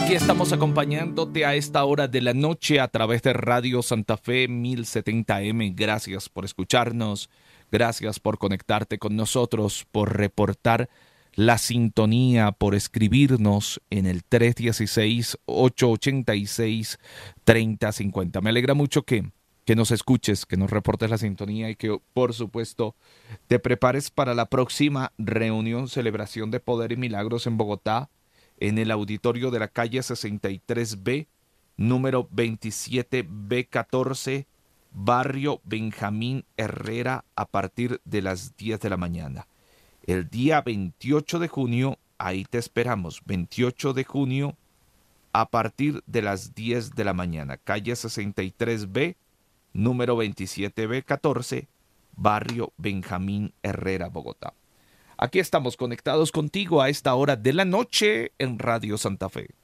Aquí estamos acompañándote a esta hora de la noche a través de Radio Santa Fe 1070M. Gracias por escucharnos, gracias por conectarte con nosotros, por reportar la sintonía, por escribirnos en el 316-886-3050. Me alegra mucho que nos escuches, que nos reportes la sintonía y que, por supuesto, te prepares para la próxima reunión, celebración de Poder y Milagros en Bogotá, en el auditorio de la calle 63B, número 27B14, barrio Benjamín Herrera, a partir de las 10 de la mañana. El día 28 de junio, ahí te esperamos, 28 de junio, a partir de las 10 de la mañana, calle 63B, número 27B14, barrio Benjamín Herrera, Bogotá. Aquí estamos conectados contigo a esta hora de la noche en Radio Santa Fe.